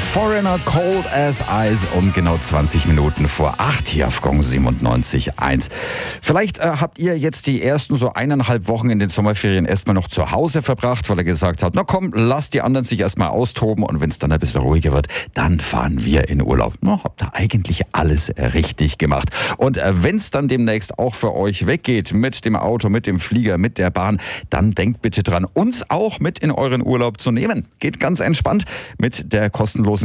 Foreigner Cold as Ice um genau 20 Minuten vor 8 hier auf Gong 97.1. Vielleicht habt ihr jetzt die ersten so 1,5 Wochen in den Sommerferien erstmal noch zu Hause verbracht, weil ihr gesagt habt, na komm, lasst die anderen sich erstmal austoben und wenn es dann ein bisschen ruhiger wird, dann fahren wir in Urlaub. Na, habt ihr eigentlich alles richtig gemacht. Und wenn es dann demnächst auch für euch weggeht mit dem Auto, mit dem Flieger, mit der Bahn, dann denkt bitte dran, uns auch mit in euren Urlaub zu nehmen. Geht ganz entspannt mit der kostenlosen